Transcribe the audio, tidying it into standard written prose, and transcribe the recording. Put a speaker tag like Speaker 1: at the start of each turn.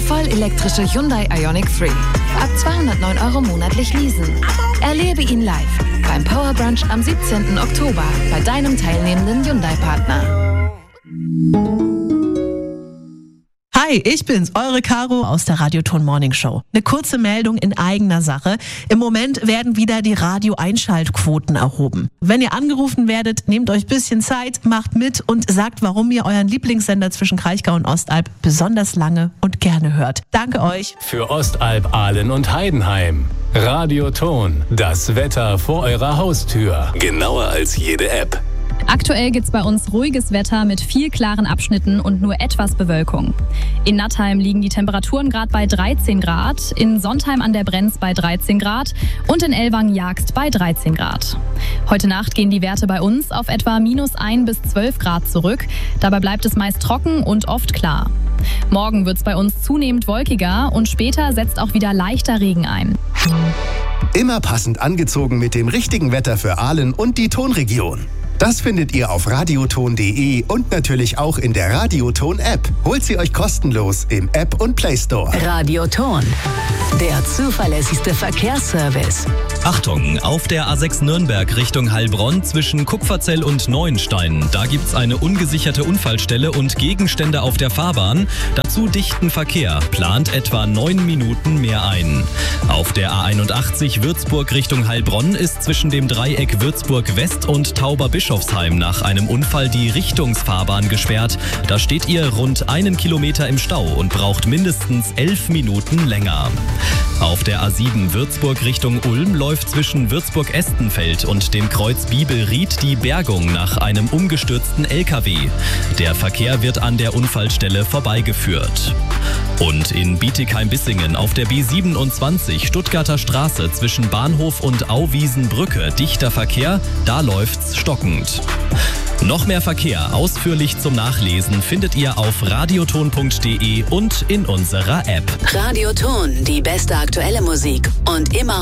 Speaker 1: vollelektrische Hyundai Ioniq 3. Ab 209 € monatlich leasen. Erlebe ihn live beim Power Brunch am 17. Oktober bei deinem teilnehmenden Hyundai-Partner.
Speaker 2: Hi, ich bin's, eure Caro aus der Radioton Morning Show. Eine kurze Meldung in eigener Sache. Im Moment werden wieder die Radio-Einschaltquoten erhoben. Wenn ihr angerufen werdet, nehmt euch ein bisschen Zeit, macht mit und sagt, warum ihr euren Lieblingssender zwischen Kraichgau und Ostalb besonders lange und gerne hört. Danke euch.
Speaker 3: Für Ostalb, Ahlen und Heidenheim. Radioton, das Wetter vor eurer Haustür. Genauer als jede App.
Speaker 4: Aktuell gibt's bei uns ruhiges Wetter mit viel klaren Abschnitten und nur etwas Bewölkung. In Nattheim liegen die Temperaturen gerade bei 13 Grad, in Sontheim an der Brenz bei 13 Grad und in Ellwangen-Jagst bei 13 Grad. Heute Nacht gehen die Werte bei uns auf etwa -1 bis 12 Grad zurück. Dabei bleibt es meist trocken und oft klar. Morgen wird's bei uns zunehmend wolkiger und später setzt auch wieder leichter Regen ein.
Speaker 5: Immer passend angezogen mit dem richtigen Wetter für Ahlen und die Tonregion. Das findet ihr auf radioton.de und natürlich auch in der Radioton-App. Holt sie euch kostenlos im App- und Play-Store.
Speaker 6: Radioton, der zuverlässigste Verkehrsservice.
Speaker 7: Achtung, auf der A6 Nürnberg Richtung Heilbronn zwischen Kupferzell und Neuenstein. Da gibt's eine ungesicherte Unfallstelle und Gegenstände auf der Fahrbahn. Dazu dichten Verkehr. Plant etwa 9 Minuten mehr ein. Auf der A81 Würzburg Richtung Heilbronn ist zwischen dem Dreieck Würzburg West und Tauberbischofsheim nach einem Unfall die Richtungsfahrbahn gesperrt. Da steht ihr rund 1 Kilometer im Stau und braucht mindestens 11 Minuten länger. Auf der A7 Würzburg Richtung Ulm läuft zwischen Würzburg-Estenfeld und dem Kreuz Bibelried die Bergung nach einem umgestürzten LKW. Der Verkehr wird an der Unfallstelle vorbeigeführt. Und in Bietigheim-Bissingen auf der B27 Stuttgarter Straße zwischen Bahnhof und Auwiesenbrücke dichter Verkehr, da läuft's stockend. Noch mehr Verkehr ausführlich zum Nachlesen findet ihr auf radioton.de und in unserer App.
Speaker 6: Radioton, die beste aktuelle Musik und immer